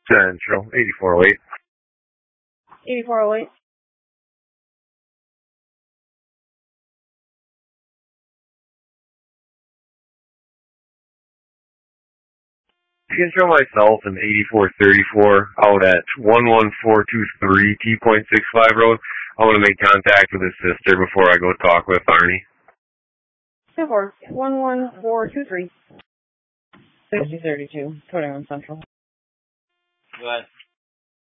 Central, 8408. 8408. You can show myself in 8434 out at 11423 T.65 Road. I want to make contact with his sister before I go talk with Arnie. 11423. 6032. 21 Central. Go ahead.